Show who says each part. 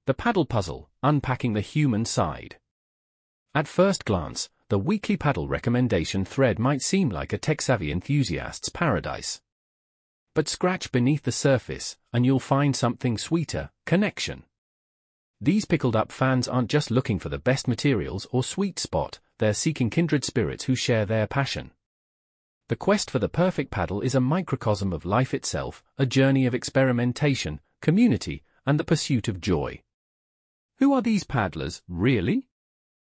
Speaker 1: The Paddle Puzzle, Unpacking the Human Side. At first glance, the weekly paddle recommendation thread might seem like a tech-savvy enthusiast's paradise. But scratch beneath the surface, and you'll find something sweeter: connection. These pickled-up fans aren't just looking for the best materials or sweet spot, they're seeking kindred spirits who share their passion. The quest for the perfect paddle is a microcosm of life itself, a journey of experimentation, community, and the pursuit of joy. Who are these paddlers, really?